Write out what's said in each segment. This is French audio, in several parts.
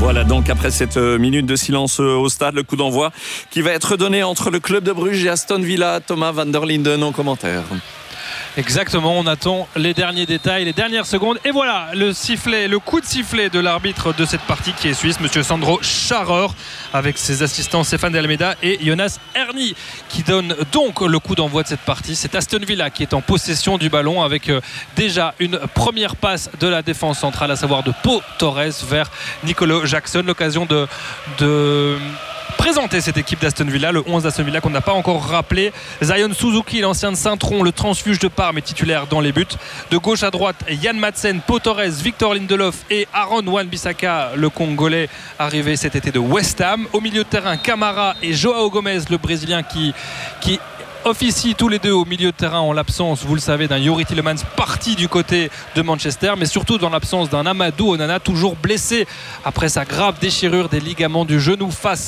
Voilà donc après cette minute de silence au stade, le coup d'envoi qui va être donné entre le club de Bruges et Aston Villa. Thomas van der Linden en commentaire. Exactement, on attend les derniers détails, les dernières secondes. Et voilà le sifflet, le coup de sifflet de l'arbitre de cette partie qui est suisse, monsieur Sandro Scharrer, avec ses assistants Stéphane de Almeida et Jonas Erni, qui donne donc le coup d'envoi de cette partie. C'est Aston Villa qui est en possession du ballon avec déjà une première passe de la défense centrale, à savoir de Pau Torres vers Nicolo Jackson. L'occasion de présenter cette équipe d'Aston Villa, le 11 d'Aston Villa qu'on n'a pas encore rappelé. Zion Suzuki, l'ancien de Saint-Tron, le transfuge de Parme, est titulaire dans les buts. De gauche à droite, Yann Madsen, Pau Torres, Victor Lindelof et Aaron Wan-Bissaka, le Congolais arrivé cet été de West Ham. Au milieu de terrain, Camara et Joao Gomez, le Brésilien qui officient tous les deux au milieu de terrain en l'absence, vous le savez, d'un Youri Tielemans parti du côté de Manchester, mais surtout dans l'absence d'un Amadou Onana toujours blessé après sa grave déchirure des ligaments du genou face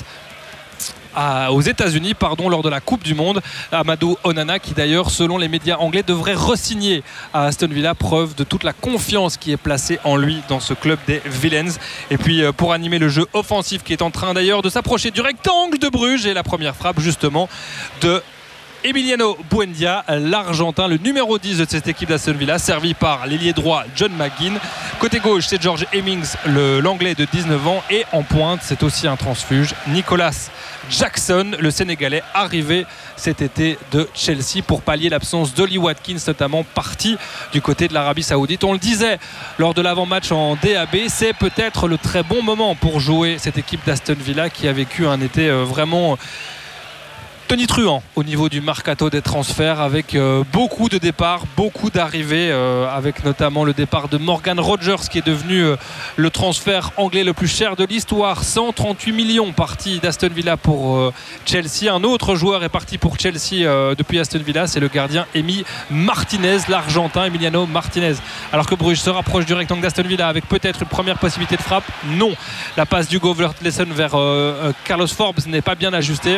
aux États-Unis lors de la Coupe du Monde. Amadou Onana qui d'ailleurs selon les médias anglais devrait re-signer à Aston Villa, preuve de toute la confiance qui est placée en lui dans ce club des Villains. Et puis pour animer le jeu offensif qui est en train d'ailleurs de s'approcher du rectangle de Bruges, et la première frappe justement de Emiliano Buendia, l'Argentin, le numéro 10 de cette équipe d'Aston Villa, servi par l'ailier droit John McGinn. Côté gauche, c'est George Hemmings, l'anglais de 19 ans. Et en pointe, c'est aussi un transfuge, Nicolas Jackson, le Sénégalais, arrivé cet été de Chelsea pour pallier l'absence d'Ollie Watkins, notamment parti du côté de l'Arabie Saoudite. On le disait lors de l'avant-match en DAB, c'est peut-être le très bon moment pour jouer cette équipe d'Aston Villa qui a vécu un été vraiment tonitruant au niveau du mercato des transferts, avec beaucoup de départs, beaucoup d'arrivées, avec notamment le départ de Morgan Rogers qui est devenu le transfert anglais le plus cher de l'histoire, 138 millions parti d'Aston Villa pour Chelsea. Un autre joueur est parti pour Chelsea depuis Aston Villa, c'est le gardien Emi Martinez, l'Argentin Emiliano Martinez. Alors que Bruges se rapproche du rectangle d'Aston Villa avec peut-être une première possibilité de frappe, non. La passe d'Hugo Vertlessen vers Carlos Forbes n'est pas bien ajustée.